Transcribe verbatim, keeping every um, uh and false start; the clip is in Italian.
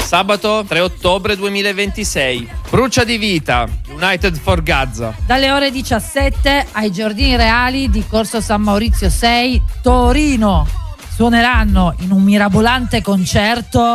Sabato tre ottobre duemilaventisei. Brucia di vita, United for Gaza. Dalle ore diciassette ai Giardini Reali di Corso San Maurizio sei, Torino. Suoneranno in un mirabolante concerto